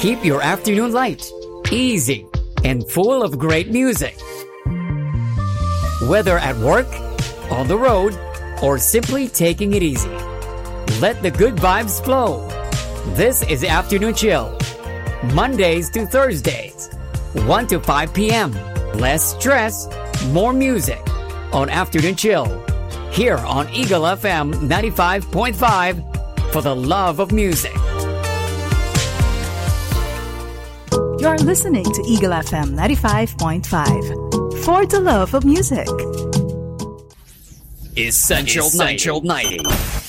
Keep your afternoon light, easy, and full of great music. Whether at work, on the road, or simply taking it easy, let the good vibes flow. This is Afternoon Chill, Mondays to Thursdays, 1 to 5 p.m. Less stress, more music on Afternoon Chill, here on Eagle FM 95.5 for the love of music. You're listening to Eagle FM 95.5 for the love of music. Essential 90.